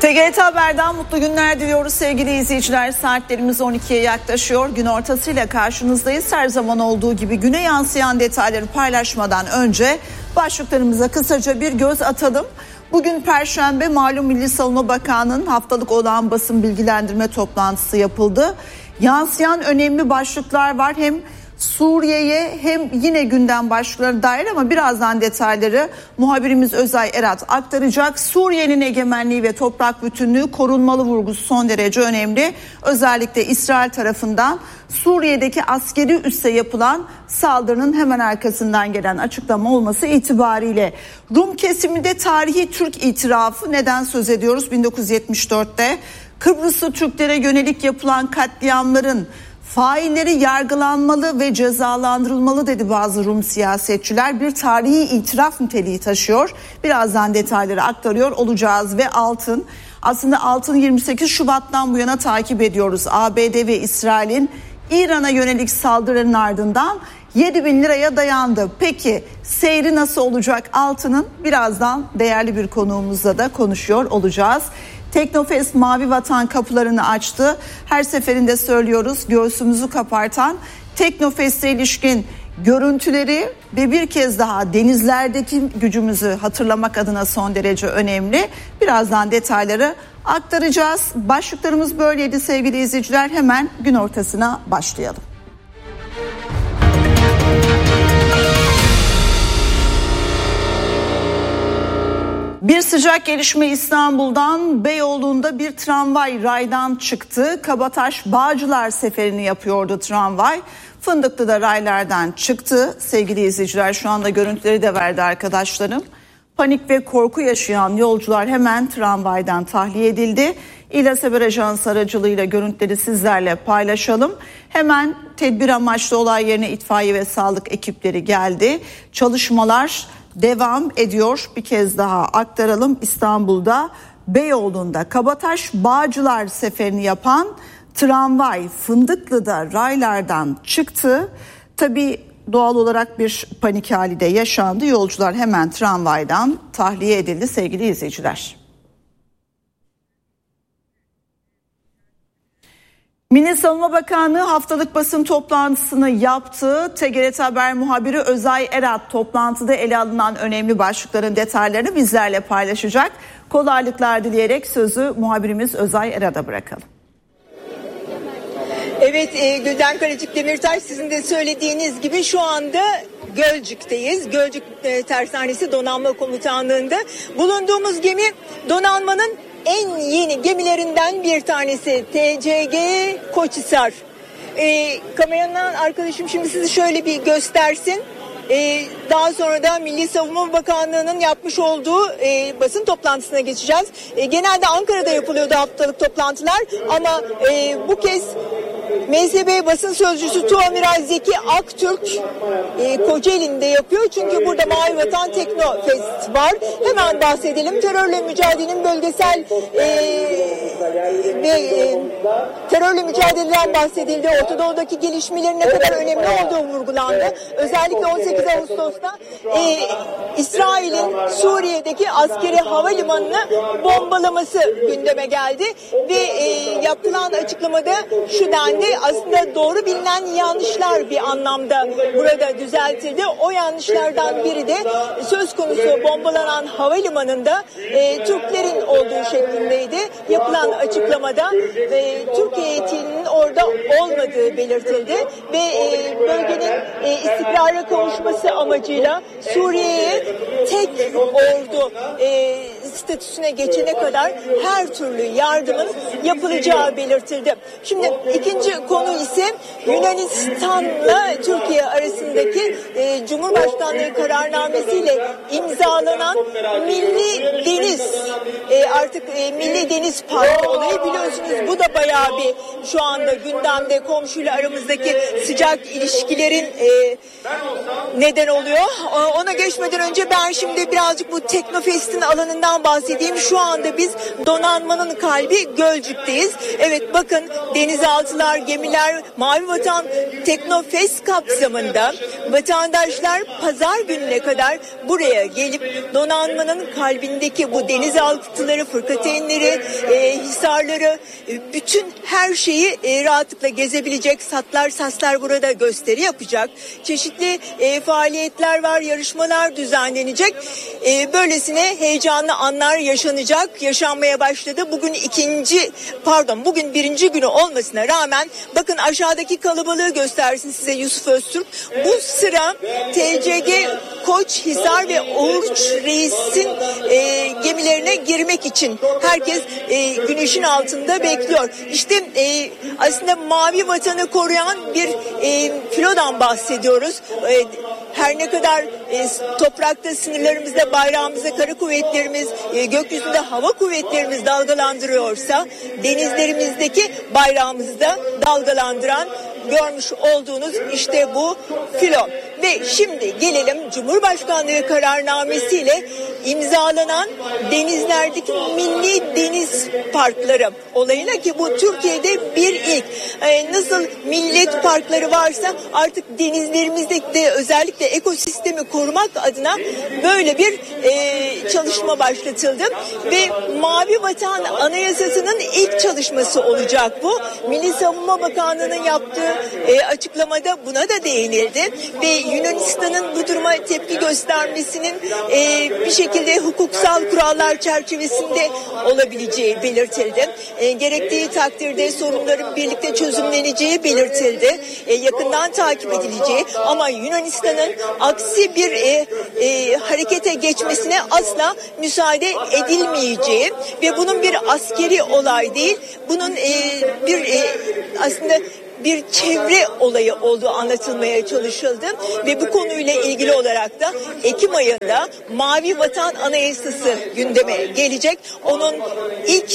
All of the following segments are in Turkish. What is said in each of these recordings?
TGRT Haber'den mutlu günler diliyoruz sevgili izleyiciler. Saatlerimiz 12'ye yaklaşıyor. Gün ortasıyla karşınızdayız. Her zaman olduğu gibi güne yansıyan detayları paylaşmadan önce başlıklarımıza kısaca bir göz atalım. Bugün Perşembe, malum Milli Savunma Bakanı'nın haftalık olağan basın bilgilendirme toplantısı yapıldı. Yansıyan önemli başlıklar var. Hem Suriye'ye hem yine gündem başlıkları dair ama birazdan detayları muhabirimiz Özay Erat aktaracak. Suriye'nin egemenliği ve toprak bütünlüğü korunmalı vurgusu son derece önemli. Özellikle İsrail tarafından Suriye'deki askeri üsse yapılan saldırının hemen arkasından gelen açıklama olması itibariyle Rum kesiminde tarihi Türk itirafı, neden söz ediyoruz? 1974'te Kıbrıslı Türklere yönelik yapılan katliamların failleri yargılanmalı ve cezalandırılmalı dedi bazı Rum siyasetçiler. Bir tarihi itiraf niteliği taşıyor. Birazdan detayları aktarıyor olacağız. Ve altın. Aslında altın 28 Şubat'tan bu yana takip ediyoruz. ABD ve İsrail'in İran'a yönelik saldırının ardından 7.000 liraya dayandı. Peki seyri nasıl olacak altının? Birazdan değerli bir konuğumuzla da konuşuyor olacağız. Teknofest Mavi Vatan kapılarını açtı. Her seferinde söylüyoruz, göğsümüzü kapartan Teknofest'e ilişkin görüntüleri ve bir kez daha denizlerdeki gücümüzü hatırlamak adına son derece önemli. Birazdan detayları aktaracağız. Başlıklarımız böyleydi sevgili izleyiciler. Hemen gün ortasına başlayalım. Bir sıcak gelişme İstanbul'dan. Beyoğlu'nda bir tramvay raydan çıktı. Kabataş Bağcılar seferini yapıyordu tramvay. Fındıklı'da raylardan çıktı. Sevgili izleyiciler, şu anda görüntüleri de verdi arkadaşlarım. Panik ve korku yaşayan yolcular hemen tramvaydan tahliye edildi. İLAS Haber Ajansı aracılığıyla görüntüleri sizlerle paylaşalım. Hemen tedbir amaçlı olay yerine itfaiye ve sağlık ekipleri geldi. Çalışmalar devam ediyor. Bir kez daha aktaralım. İstanbul'da Beyoğlu'nda Kabataş Bağcılar seferini yapan tramvay Fındıklı'da raylardan çıktı. Tabii doğal olarak bir panik hali de yaşandı. Yolcular hemen tramvaydan tahliye edildi sevgili izleyiciler. Milli Savunma Bakanlığı haftalık basın toplantısını yaptı. TGRT Haber muhabiri Özay Erat toplantıda ele alınan önemli başlıkların detaylarını bizlerle paylaşacak. Kolaylıklar dileyerek sözü muhabirimiz Özay Erat'a bırakalım. Evet Gülden Karacık Demirtaş, sizin de söylediğiniz gibi şu anda Gölcük'teyiz. Gölcük Tersanesi Donanma Komutanlığı'nda. Bulunduğumuz gemi donanmanın en yeni gemilerinden bir tanesi, TCG Koçhisar. Kameraman arkadaşım şimdi sizi şöyle bir göstersin. Daha sonra da Milli Savunma Bakanlığı'nın yapmış olduğu basın toplantısına geçeceğiz. Genelde Ankara'da yapılıyordu haftalık toplantılar ama bu kez MSB basın sözcüsü Tuamiral Zeki Aktürk Kocaeli'nde yapıyor. Çünkü burada Mavi Vatan Teknofest var. Hemen bahsedelim. Terörle mücadelenin bölgesel ve terörle mücadeleden bahsedildi. Orta Doğu'daki gelişmelerin ne kadar önemli olduğu vurgulandı. Özellikle 18 Ağustos'ta İsrail'in Suriye'deki askeri havalimanını bombalaması gündeme geldi ve yapılan açıklamada şu dendi: aslında doğru bilinen yanlışlar bir anlamda burada düzeltildi. O yanlışlardan biri de söz konusu bombalanan havalimanında Türklerin olduğu şeklindeydi. Yapılan açıklamada Türkiye heyetinin orada olmadığı belirtildi ve bölgenin istikrara kavuşması amacıyla Suriye'ye tek ordu statüsüne geçene kadar her türlü yardımın yapılacağı belirtildi. Şimdi ikinci konu ise Yunanistan'la Türkiye arasındaki Cumhurbaşkanlığı kararnamesiyle imzalanan Milli Deniz artık Milli Deniz Parkı olayı, biliyorsunuz bu da bayağı bir şu anda gündemde, komşuyla aramızdaki sıcak ilişkilerin neden oluyor. Ona geçmeden önce ben şimdi birazcık bu Teknofest'in alanından bahsedeyim. Şu anda biz donanmanın kalbi Gölcük'teyiz. Evet, bakın denizaltılar, gemiler, Mavi Vatan Teknofest kapsamında vatandaşlar pazar gününe kadar buraya gelip donanmanın kalbindeki bu denizaltıları, fırkateynleri, hisarları, bütün her şeyi rahatlıkla gezebilecek. Saslar burada gösteri yapacak. Çeşitli faaliyetler var, yarışmalar düzenlenecek. Böylesine heyecanlı anlar yaşanmaya başladı. Bugün birinci günü olmasına rağmen bakın aşağıdaki kalabalığı göstersin size Yusuf Öztürk. Bu sıra TCG Koç, Hisar ve Oruç Reis'in gemilerine girmek için herkes güneşin altında bekliyor. İşte aslında mavi vatanı koruyan bir filodan bahsediyoruz. Her ne kadar toprakta sınırlarımızda bayrağımızda kara kuvvetlerimiz, gökyüzünde hava kuvvetlerimiz dalgalandırıyorsa denizlerimizdeki bayrağımızı da dalgalandıran görmüş olduğunuz işte bu filo. Ve şimdi gelelim Cumhurbaşkanlığı kararnamesiyle imzalanan denizlerdeki milli deniz parkları olayına, ki bu Türkiye'de bir ilk. Nasıl millet parkları varsa artık denizlerimizde de özellikle ekosistemi korumak adına böyle bir çalışma başlatıldı ve Mavi Vatan Anayasası'nın ilk çalışması olacak bu. Milli Savunma Bakanlığı'nın yaptığı açıklamada buna da değinildi ve Yunanistan'ın bu duruma tepki göstermesinin bir şekilde hukuksal kurallar çerçevesinde olabileceği belirtildi. Gerektiği takdirde sorunların birlikte çözümleneceği belirtildi. Yakından takip edileceği ama Yunanistan'ın aksi bir harekete geçmesine asla müsaade edilmeyeceği ve bunun bir askeri olay değil, bunun aslında bir çevre olayı olduğu anlatılmaya çalışıldı ve bu konuyla ilgili olarak da Ekim ayında Mavi Vatan Anayasası gündeme gelecek. Onun ilk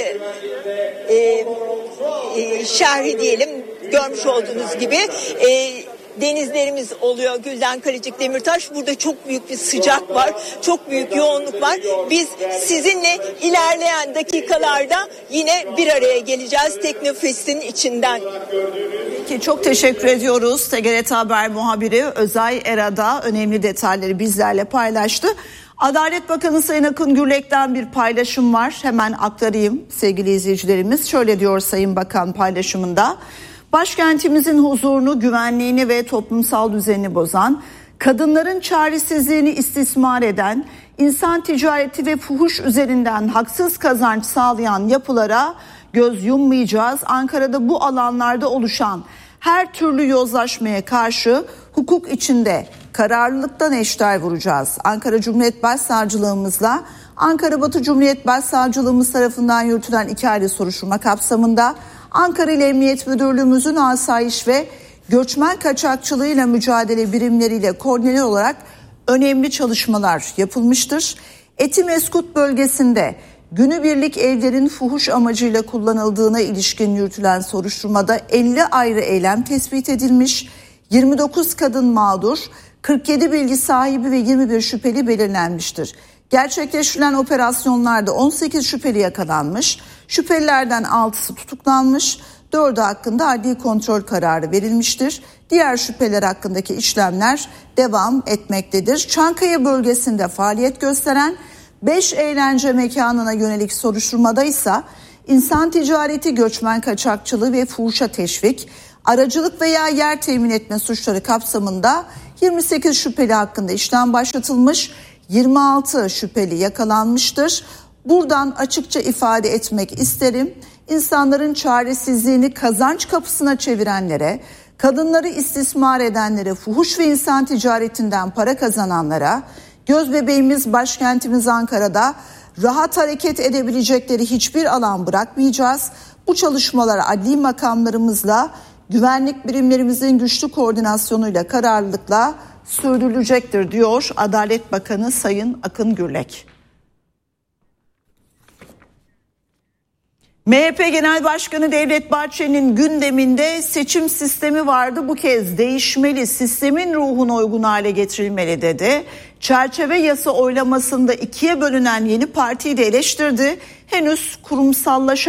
şerhi diyelim, görmüş olduğunuz gibi denizlerimiz oluyor. Gülden Kalecik Demirtaş, burada çok büyük bir sıcak var, çok büyük yoğunluk var. Biz sizinle ilerleyen dakikalarda yine bir araya geleceğiz Teknofest'in içinden. Peki, çok teşekkür ediyoruz. TGRT Haber muhabiri Özay Erada önemli detayları bizlerle paylaştı. Adalet Bakanı Sayın Akın Gürlek'ten bir paylaşım var. Hemen aktarayım sevgili izleyicilerimiz. Şöyle diyor Sayın Bakan paylaşımında: başkentimizin huzurunu, güvenliğini ve toplumsal düzenini bozan, kadınların çaresizliğini istismar eden, insan ticareti ve fuhuş üzerinden haksız kazanç sağlayan yapılara göz yummayacağız. Ankara'da bu alanlarda oluşan her türlü yozlaşmaya karşı hukuk içinde kararlılıktan eşdeğer vuracağız. Ankara Cumhuriyet Başsavcılığımızla Ankara Batı Cumhuriyet Başsavcılığımız tarafından yürütülen 2 ayrı soruşturma kapsamında Ankara İl Emniyet Müdürlüğümüzün asayiş ve göçmen kaçakçılığıyla mücadele birimleriyle koordineli olarak önemli çalışmalar yapılmıştır. Etimeskut bölgesinde günübirlik evlerin fuhuş amacıyla kullanıldığına ilişkin yürütülen soruşturmada 50 ayrı eylem tespit edilmiş, 29 kadın mağdur, 47 bilgi sahibi ve 21 şüpheli belirlenmiştir. Gerçekleştirilen operasyonlarda 18 şüpheli yakalanmış, şüphelilerden 6'sı tutuklanmış, 4'ü hakkında adli kontrol kararı verilmiştir. Diğer şüpheler hakkındaki işlemler devam etmektedir. Çankaya bölgesinde faaliyet gösteren 5 eğlence mekanına yönelik soruşturmada ise insan ticareti, göçmen kaçakçılığı ve fuhuşa teşvik, aracılık veya yer temin etme suçları kapsamında 28 şüpheli hakkında işlem başlatılmış, 26 şüpheli yakalanmıştır. Buradan açıkça ifade etmek isterim. İnsanların çaresizliğini kazanç kapısına çevirenlere, kadınları istismar edenlere, fuhuş ve insan ticaretinden para kazananlara, göz bebeğimiz başkentimiz Ankara'da rahat hareket edebilecekleri hiçbir alan bırakmayacağız. Bu çalışmalar adli makamlarımızla, güvenlik birimlerimizin güçlü koordinasyonuyla, kararlılıkla sürdürülecektir diyor Adalet Bakanı Sayın Akın Gürlek. MHP Genel Başkanı Devlet Bahçeli'nin gündeminde seçim sistemi vardı. Bu kez değişmeli, sistemin ruhuna uygun hale getirilmeli dedi. Çerçeve yasa oylamasında 2'ye bölünen yeni partiyi de eleştirdi. Henüz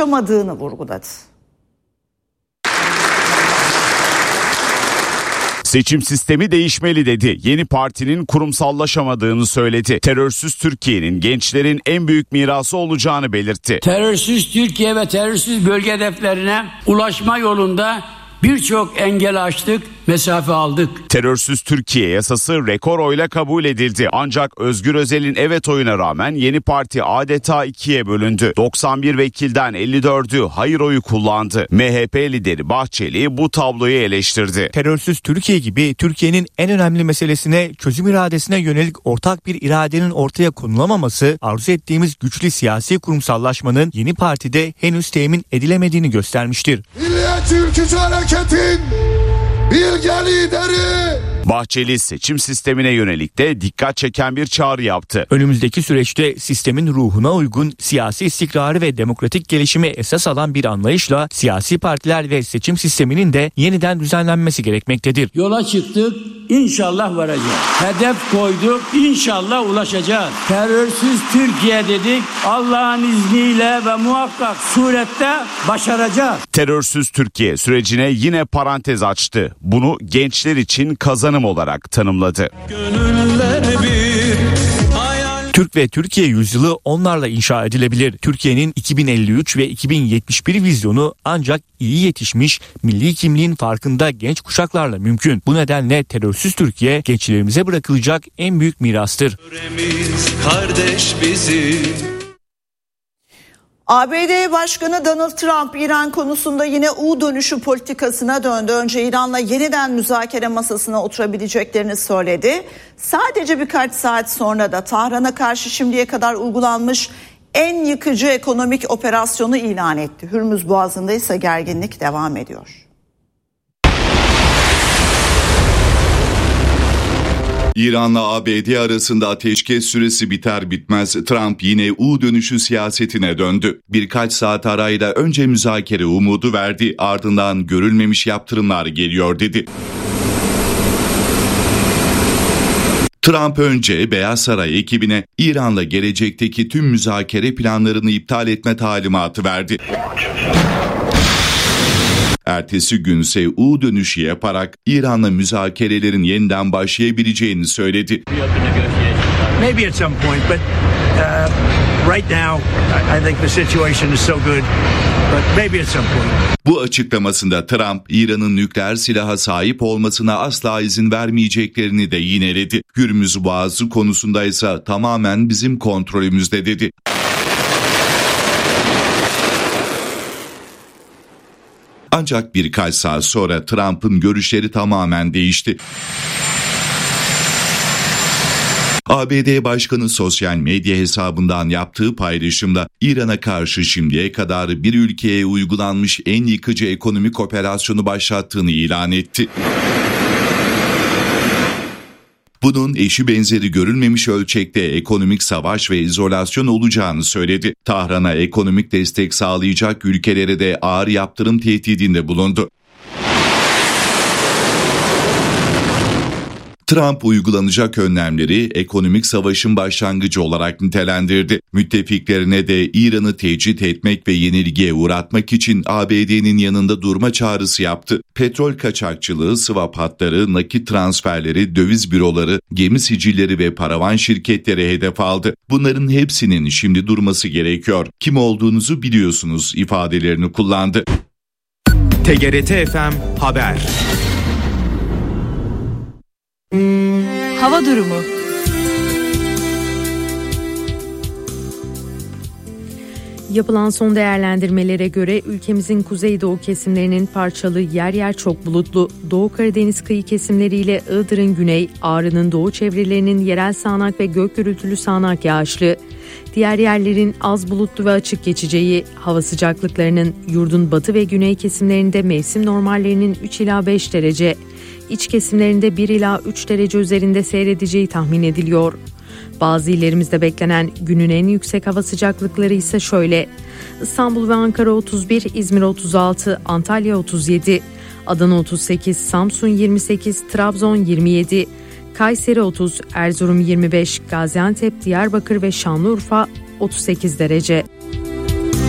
kurumsallaşamadığını vurguladı. Seçim sistemi değişmeli dedi. Yeni partinin kurumsallaşamadığını söyledi. Terörsüz Türkiye'nin gençlerin en büyük mirası olacağını belirtti. Terörsüz Türkiye ve terörsüz bölge hedeflerine ulaşma yolunda birçok engel aştık, mesafe aldık. Terörsüz Türkiye yasası rekor oyla kabul edildi. Ancak Özgür Özel'in evet oyuna rağmen yeni parti adeta ikiye bölündü. 91 vekilden 54'ü hayır oyu kullandı. MHP lideri Bahçeli bu tabloyu eleştirdi. Terörsüz Türkiye gibi Türkiye'nin en önemli meselesine, çözüm iradesine yönelik ortak bir iradenin ortaya konulamaması, arzu ettiğimiz güçlü siyasi kurumsallaşmanın yeni partide henüz temin edilemediğini göstermiştir. Milliyetçi Ülkücü Hareket'in bilge lideri Bahçeli seçim sistemine yönelik de dikkat çeken bir çağrı yaptı. Önümüzdeki süreçte sistemin ruhuna uygun siyasi istikrarı ve demokratik gelişimi esas alan bir anlayışla siyasi partiler ve seçim sisteminin de yeniden düzenlenmesi gerekmektedir. Yola çıktık, inşallah varacağız. Hedef koyduk, inşallah ulaşacağız. Terörsüz Türkiye dedik, Allah'ın izniyle ve muhakkak surette başaracağız. Terörsüz Türkiye sürecine yine parantez açtı. Bunu gençler için kazanım olarak tanımladı. Türk ve Türkiye yüzyılı onlarla inşa edilebilir. Türkiye'nin 2053 ve 2071 vizyonu ancak iyi yetişmiş, milli kimliğin farkında genç kuşaklarla mümkün. Bu nedenle terörsüz Türkiye gençlerimize bırakılacak en büyük mirastır. Kardeş bizi. ABD Başkanı Donald Trump İran konusunda yine U dönüşü politikasına döndü. Önce İran'la yeniden müzakere masasına oturabileceklerini söyledi. Sadece birkaç saat sonra da Tahran'a karşı şimdiye kadar uygulanmış en yıkıcı ekonomik operasyonu ilan etti. Hürmüz Boğazı'nda ise gerginlik devam ediyor. İran'la ABD arasında ateşkes süresi biter bitmez Trump yine U dönüşü siyasetine döndü. Birkaç saat arayla önce müzakere umudu verdi, ardından görülmemiş yaptırımlar geliyor dedi. Trump önce Beyaz Saray ekibine İran'la gelecekteki tüm müzakere planlarını iptal etme talimatı verdi. Ertesi günse U dönüşü yaparak İran'la müzakerelerin yeniden başlayabileceğini söyledi. Maybe at some point, but right now I think the situation is so good, but maybe at some point. Bu açıklamasında Trump, İran'ın nükleer silaha sahip olmasına asla izin vermeyeceklerini de yineledi. Hürmüz Boğazı konusunda ise tamamen bizim kontrolümüzde dedi. Ancak birkaç saat sonra Trump'ın görüşleri tamamen değişti. ABD Başkanı sosyal medya hesabından yaptığı paylaşımda İran'a karşı şimdiye kadar bir ülkeye uygulanmış en yıkıcı ekonomik operasyonu başlattığını ilan etti. Bunun eşi benzeri görülmemiş ölçekte ekonomik savaş ve izolasyon olacağını söyledi. Tahran'a ekonomik destek sağlayacak ülkelere de ağır yaptırım tehdidinde bulundu. Trump uygulanacak önlemleri ekonomik savaşın başlangıcı olarak nitelendirdi. Müttefiklerine de İran'ı tecrit etmek ve yenilgiye uğratmak için ABD'nin yanında durma çağrısı yaptı. Petrol kaçakçılığı, swap hatları, nakit transferleri, döviz büroları, gemi sicilleri ve paravan şirketleri hedef aldı. Bunların hepsinin şimdi durması gerekiyor. Kim olduğunuzu biliyorsunuz ifadelerini kullandı. TGRT FM Haber. Hava durumu. Yapılan son değerlendirmelere göre ülkemizin kuzeydoğu kesimlerinin parçalı, yer yer çok bulutlu, Doğu Karadeniz kıyı kesimleriyle Iğdır'ın güney, Ağrı'nın doğu çevrelerinin yerel sağanak ve gök gürültülü sağanak yağışlı, diğer yerlerin az bulutlu ve açık geçeceği, hava sıcaklıklarının yurdun batı ve güney kesimlerinde mevsim normallerinin 3 ila 5 derece, iç kesimlerinde 1 ila 3 derece üzerinde seyredeceği tahmin ediliyor. Bazı illerimizde beklenen günün en yüksek hava sıcaklıkları ise şöyle: İstanbul ve Ankara 31, İzmir 36, Antalya 37, Adana 38, Samsun 28, Trabzon 27, Kayseri 30, Erzurum 25, Gaziantep, Diyarbakır ve Şanlıurfa 38 derece.